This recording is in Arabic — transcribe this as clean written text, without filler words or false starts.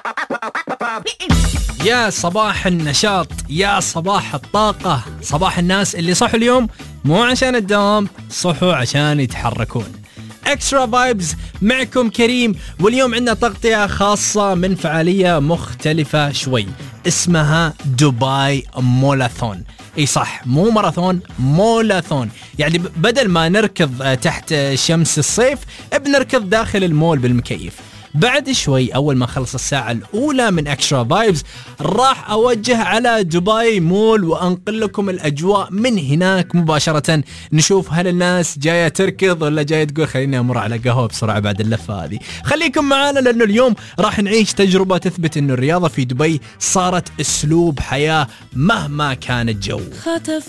يا صباح النشاط، يا صباح الطاقة، صباح الناس اللي صحوا اليوم مو عشان الدوام، صحوا عشان يتحركون. اكسترا فايبز معكم كريم، واليوم عندنا تغطية خاصة من فعالية مختلفة شوي اسمها دبي مولاثون. اي صح، مو ماراثون، مولاثون. يعني بدل ما نركض تحت شمس الصيف بنركض داخل المول بالمكيف. بعد شوي أول ما خلص الساعة الأولى من اكسترا فايبز راح أوجه على دبي مول وأنقل لكم الأجواء من هناك مباشرة. نشوف هل الناس جاية تركض ولا جاية تقول خليني أمر على قهوة بسرعة بعد اللفة هذه. خليكم معانا لأنه اليوم راح نعيش تجربة تثبت أنه الرياضة في دبي صارت أسلوب حياة مهما كان الجو. خطف